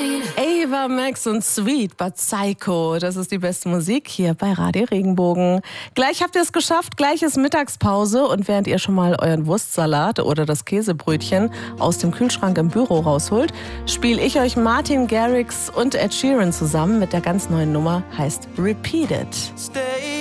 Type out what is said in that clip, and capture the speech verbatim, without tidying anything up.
Ava Max und Sweet but Psycho, das ist die beste Musik hier bei Radio Regenbogen. Gleich habt ihr es geschafft, gleich ist Mittagspause und während ihr schon mal euren Wurstsalat oder das Käsebrötchen aus dem Kühlschrank im Büro rausholt, spiele ich euch Martin Garrix und Ed Sheeran zusammen mit der ganz neuen Nummer, heißt Repeat It. Stay